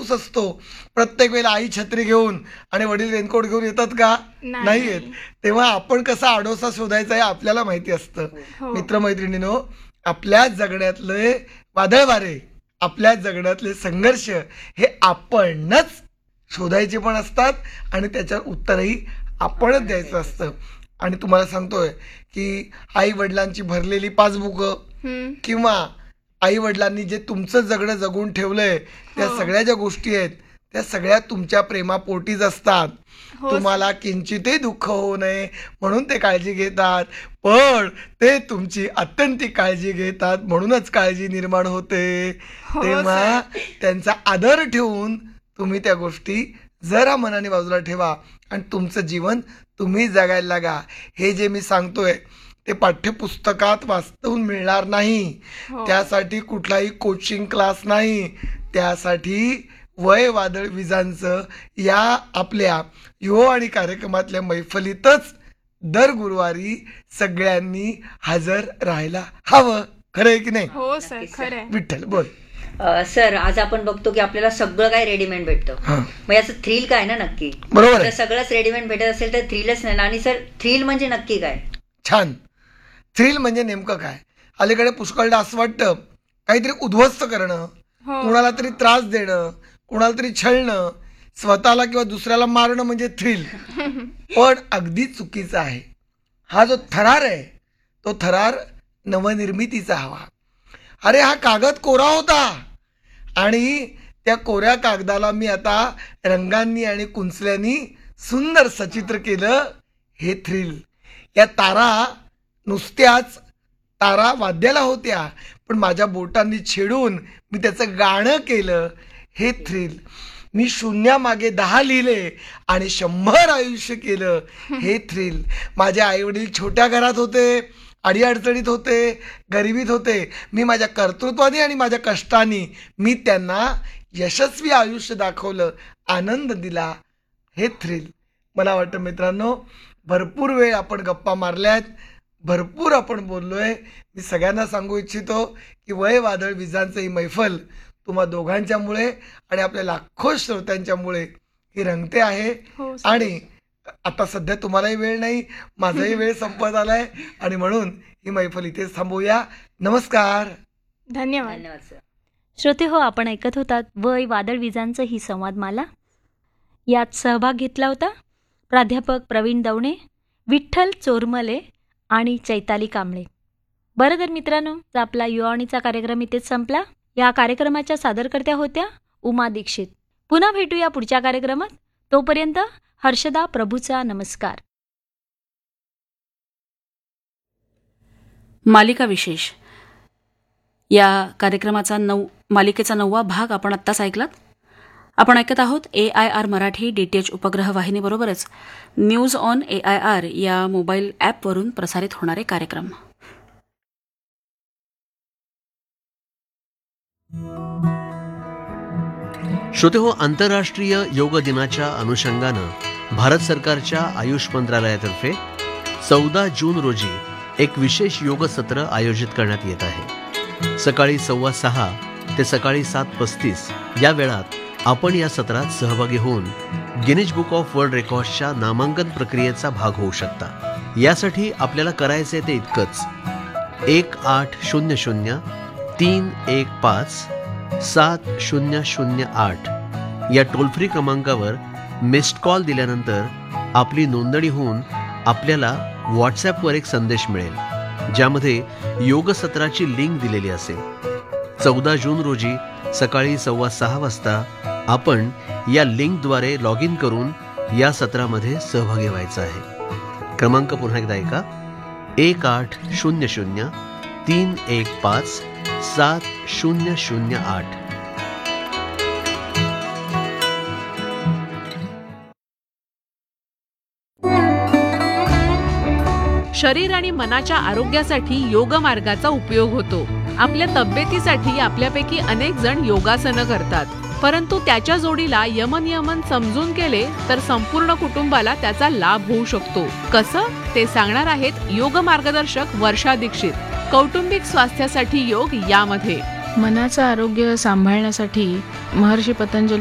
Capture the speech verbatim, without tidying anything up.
पाऊस असतो, प्रत्येक वेळेला आई छत्री घेऊन आणि वडील रेनकोट घेऊन येतात का? नाही येत. तेव्हा आपण कसा आडोसा शोधायचा आहे आपल्याला माहिती असतं. मित्रमैत्रिणींनो, आपल्या जगण्यातले वादळ वारे, आपल्या जगण्यातले संघर्ष हे आपणच शोधायचे पण असतात आणि त्याच्यावर उत्तरही आपणच द्यायचं असतं. आणि तुम्हाला सांगतोय की आई वडिलांची भरलेली पासबुक किंवा आई वडिलांनी जे तुमचं जगणं जगून ठेवलंय त्या सगळ्या ज्या गोष्टी आहेत त्या सगळ्या तुमच्या प्रेमापोटीच असतात. तुम्हाला किंचितही दुःख होऊ नये म्हणून ते काळजी घेतात, पण ते तुमची अत्यंतिक काळजी घेतात म्हणूनच काळजी निर्माण होते. तेव्हा त्यांचा आदर ठेवून तुम्ही त्या गोष्टी जरा मनाने बाजूला ठेवा आणि तुमचं जीवन तुम्ही जगायला लागा. हे जे मी सांगतोय ते पाठ्यपुस्तकात वाचून मिळणार नाही, त्यासाठी कुठलाही कोचिंग क्लास नाही, त्यासाठी वय वादळ विजांचं या आपल्या युवा आणि कार्यक्रमातल्या मैफलीतच दर गुरुवारी सगळ्यांनी हजर राहायला हवं. खरं आहे की नाही? हो सर, खरं आहे. विठ्ठल बोल. सर, आज आपण बघतो की आपल्याला सगळं काय रेडीमेड भेटतं, मग याचं थ्रिल काय ना नक्की? बरोबर. सगळंच रेडीमेड भेटत असेल तर थ्रिलच नाही. आणि सर, थ्रिल म्हणजे नक्की काय? छान. थ्रिल म्हणजे नेमकं काय? अलीकडे पुष्कळदा असं वाटतं काहीतरी उद्ध्वस्त करणं, कुणाला तरी त्रास देणं, कुणाला तरी छळणं, स्वतःला किंवा दुसऱ्याला मारणं म्हणजे थ्रिल. पण अगदी चुकीचं आहे. हा जो थरार आहे तो थरार नवनिर्मितीचा हवा. अरे हा कागद कोरा होता आणि त्या कोऱ्या कागदाला मी आता रंगांनी आणि कुंचल्यानी सुंदर सचित्र केलं, हे थ्रिल. या तारा नुसत्याच तारा वाद्याला होत्या, पण माझ्या बोटांनी छेडून मी त्याचं गाणं केलं, हे थ्रिल. मी शून्यामागे दहा लिहिले आणि शंभर आयुष्य केलं, हे थ्रिल. माझे आईवडील छोट्या घरात होते, अडीअडचणीत होते, गरिबीत होते. मी माझ्या कर्तृत्वाने आणि माझ्या कष्टाने मी त्यांना यशस्वी आयुष्य दाखवलं, आनंद दिला, हे थ्रिल. मला वाटतं मित्रांनो, भरपूर वेळ आपण गप्पा मारल्यात, भरपूर आपण बोललोय. मी सगळ्यांना सांगू इच्छितो की वय वादळ विजांचं ही मैफल तुम्हा दोघांच्यामुळे आणि आपल्या लाखो श्रोत्यांच्यामुळे ही रंगते आहे. आणि आता सध्या तुम्हालाही वेळ नाही, माझाही वेळ संपत आलाय आणि म्हणून ही मैफल इथेच थांबवूया. नमस्कार. धन्यवाद. धन्यवाद सर. श्रोते हो, आपण ऐकत होतात वय वादळ विजांचं ही संवादमाला. यात सहभाग घेतला होता प्राध्यापक प्रवीण दवणे, विठ्ठल चोरमले आणि चैताली कांबळे. बरं तर मित्रांनो, आपला युवाणीचा कार्यक्रम इथेच संपला. या कार्यक्रमाच्या सादरकर्त्या होत्या उमा दीक्षित. पुन्हा भेटूया पुढच्या कार्यक्रमात. तोपर्यंत हर्षदा प्रभूचा नमस्कार. मालिका विशेष या कार्यक्रमाचा नऊ मालिकेचा नववा भाग आपण आत्ताच ऐकलात. आपण ऐकत आहोत ए I R Marathi D T H उपग्रह वाहिनीबरोबरच news on A I R या मोबाईल ॲपवरून प्रसारित होणारे कार्यक्रम. श्रोते हो, आंतरराष्ट्रीय योग दिनाच्या अनुषंगानं भारत सरकारच्या आयुष मंत्रालयातर्फे चौदा जून रोजी एक विशेष योग सत्र आयोजित करण्यात येत आहे. सकाळी सव्वा सहा ते सकाळी सात पस्तीस या वेळात आपण या सत्रात सहभागी होऊन गिनीज बुक ऑफ वर्ल्ड रेकॉर्ड्सच्या नामांकन प्रक्रियेचा भाग होऊ शकता. यासाठी आपल्याला करायचे ते इतकंच: एक आठ शून्य शून्य तीन एक पाच सात शून्य शून्य आठ या टोल फ्री क्रमांकावर मिस्ड कॉल दिल्यानंतर आपली नोंदणी होऊन आपल्याला व्हॉट्सॲपवर एक संदेश मिळेल ज्यामध्ये योग सत्राची लिंक दिलेली असेल. चौदा जून रोजी सकाळी सव्वा सहा वाजता आपण या लिंकद्वारे लॉग इन करून या सत्रामध्ये सहभागी व्हायचं आहे. क्रमांक पुन्हा एकदा ऐका: एक आठ शून्य शून्य तीन एक पाच सात शून्य शून्य आठ. शरीर आणि मनाच्या आरोग्यासाठी योग मार्गाचा उपयोग होतो. आपल्या तब्येतीसाठी आपल्यापैकी अनेक जण योगासनं करतात, परंतु त्याच्या जोडीला यमनियमन समजून केले तर संपूर्ण कुटुंबाला त्याचा लाभ होऊ शकतो. कसं ते सांगणार आहेत योग मार्गदर्शक वर्षा दीक्षित. कौटुंबिक स्वास्थ्यासाठी योग यामध्ये मनाचं आरोग्य सांभाळण्यासाठी महर्षी पतंजली